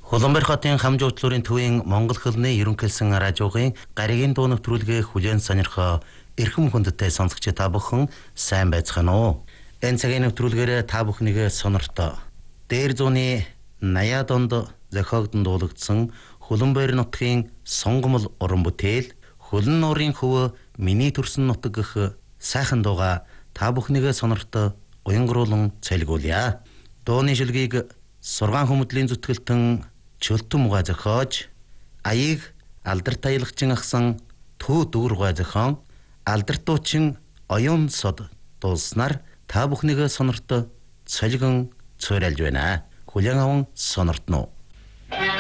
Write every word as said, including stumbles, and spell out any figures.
Улаанбаатар хотын Хамжуучлуурын төвийн Монгол хэлний ерөнхийлсэн радиогийн гаригийн дуу нэвтрүүлгээ хүлээн сонирхоо эрхэм хүндтэй сонсогч та бүхэн сайн байцгаана уу? Энэ цагийн нэвтрүүлгээр та бүхнийг сонирхтоо дээр зууны наяад онд зохиогдсон дуулагдсан Улаанбаатар нутгийн сонгомл уран бүтээл Хөлн нуурын хөв миний төрсөн нутаг гэх сайхан дууга та бүхнийг сонирхтоо уянгруулан цайлгуулъя. Дууны шилгийг Сургаан хүмүүдлийн зүтгэлтэн Чөлтөн муга зохиож, аяыг алдарт аялагчин ахсан Түү дүүрга зохион, алдарт дуучин Оюун сод дуулснаар та бүхнийг сонирхтоо цолгон цойралж байна. Хүлээн аван сонирхтно.